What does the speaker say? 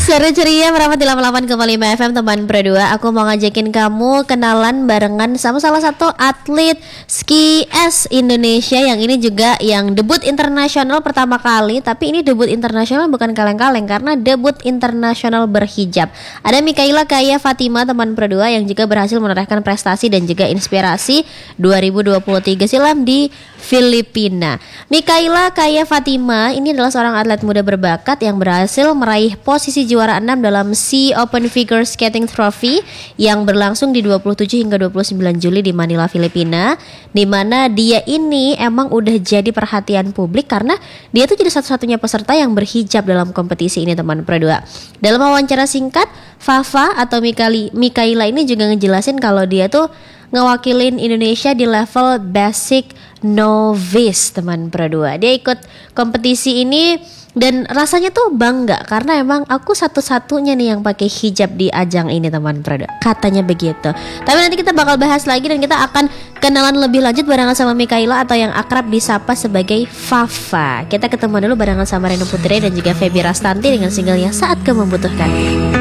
Seru ceria merapat di 88,5 FM teman berdua. Aku mau ngajakin kamu kenalan barengan sama salah satu atlet ski es Indonesia yang ini juga yang debut internasional pertama kali. Tapi ini debut internasional bukan kaleng-kaleng karena debut internasional berhijab. Ada Mikaela Kaya Fatima teman berdua yang juga berhasil menorehkan prestasi dan juga inspirasi 2023 silam di Filipina. Mikaela Kaya Fatima ini adalah seorang atlet muda berbakat yang berhasil meraih posisi juara 6 dalam SEA Open Figure Skating Trophy yang berlangsung di 27 hingga 29 Juli di Manila, Filipina, di mana dia ini emang udah jadi perhatian publik karena dia tuh jadi satu-satunya peserta yang berhijab dalam kompetisi ini teman berdua. Dalam wawancara singkat, Fafa atau Mikaela ini juga ngejelasin kalau dia tuh ngewakilin Indonesia di level basic novice teman berdua. Dia ikut kompetisi ini dan rasanya tuh bangga karena emang aku satu-satunya nih yang pakai hijab di ajang ini teman berdua. Katanya begitu. Tapi nanti kita bakal bahas lagi dan kita akan kenalan lebih lanjut barengan sama Mikaela atau yang akrab disapa sebagai Fafa. Kita ketemu dulu barengan sama Reno Putri dan juga Feby Rastanti dengan singlenya Saat Kau Membutuhkan.